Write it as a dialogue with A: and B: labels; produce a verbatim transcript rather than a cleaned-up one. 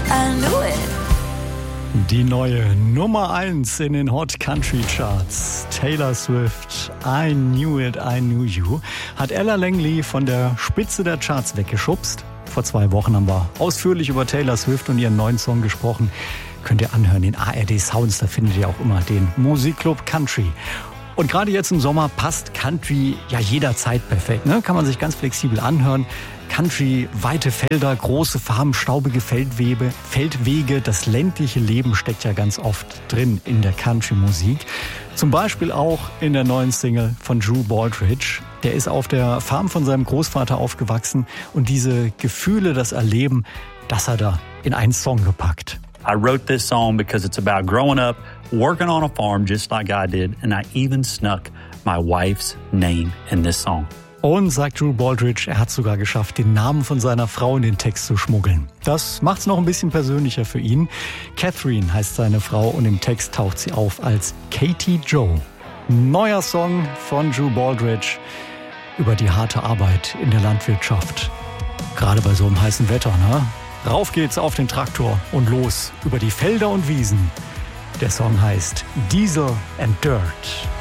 A: I knew it.
B: Die neue Nummer eins in den Hot Country Charts. Taylor Swift, I Knew It, I Knew You, hat Ella Langley von der Spitze der Charts weggeschubst. Vor zwei Wochen haben wir ausführlich über Taylor Swift und ihren neuen Song gesprochen. Könnt ihr anhören, den A R D Sounds, da findet ihr auch immer den Musikclub Country. Und gerade jetzt im Sommer passt Country ja jederzeit perfekt, ne? Kann man sich ganz flexibel anhören. Country, weite Felder, große Farben, staubige Feldwege, Feldwege. Das ländliche Leben steckt ja ganz oft drin in der Country-Musik. Zum Beispiel auch in der neuen Single von Drew Baldridge. Der ist auf der Farm von seinem Großvater aufgewachsen und diese Gefühle, das Erleben, das hat er in einen Song gepackt.
C: I wrote this song because it's about growing up, working on a farm just like I did, and I even snuck my wife's name in this song.
B: Und sagt Drew Baldridge, er hat sogar geschafft, den Namen von seiner Frau in den Text zu schmuggeln. Das macht's noch ein bisschen persönlicher für ihn. Catherine heißt seine Frau und im Text taucht sie auf als Katie Joe. Neuer Song von Drew Baldridge über die harte Arbeit in der Landwirtschaft. Gerade bei so einem heißen Wetter, ne? Rauf geht's auf den Traktor und los über die Felder und Wiesen. Der Song heißt Diesel and Dirt.